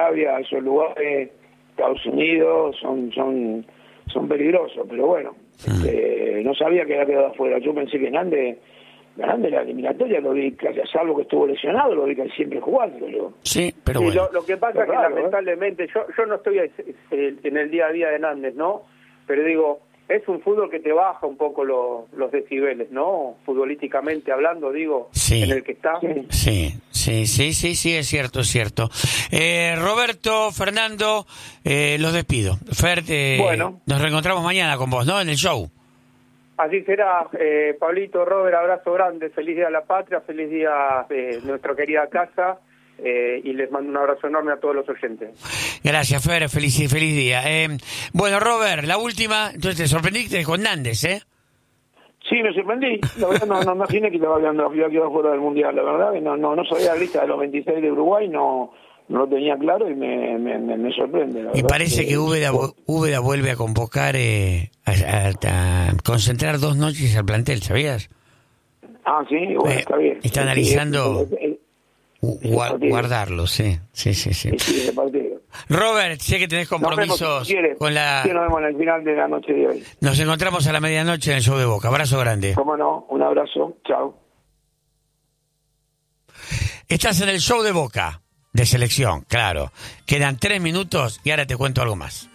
Arabia, esos lugares, Estados Unidos, son peligrosos, pero bueno, no sabía que había quedado afuera. Yo pensé que Nández la eliminatoria lo vi, salvo que estuvo lesionado, lo vi casi siempre jugando. Sí, pero bueno. Lo que pasa es que raro, lamentablemente, yo no estoy en el día a día de Nández, ¿no? Pero digo, es un fútbol que te baja un poco los decibeles, ¿no? Futbolísticamente hablando, digo, sí, en el que está. Sí, es cierto. Roberto, Fernando, los despido. Fer, Bueno. nos reencontramos mañana con vos, ¿no? En el show. Así será, Pablito, Robert, abrazo grande, feliz día a la patria, feliz día de nuestra querida casa, y les mando un abrazo enorme a todos los oyentes. Gracias, Fer, feliz día. Bueno, Robert, la última, entonces te sorprendiste con Nández, ¿eh? Sí, me sorprendí. La verdad no imaginé que estaba quedando fuera del Mundial. La verdad que no sabía la lista de los 26 de Uruguay, no lo tenía claro y me sorprende. La Y verdad parece que Úbeda vuelve a convocar, a concentrar 2 noches al plantel, ¿sabías? Ah, sí, bueno, está bien. Está analizando guardarlo, sí. Ese partido. Robert, sé que tenés compromisos con la... Nos vemos en el final de la noche de hoy. Nos encontramos a la medianoche en el show de Boca. Abrazo grande. Cómo no, un abrazo, chao. Estás en el show de Boca, de selección, claro. Quedan 3 minutos y ahora te cuento algo más.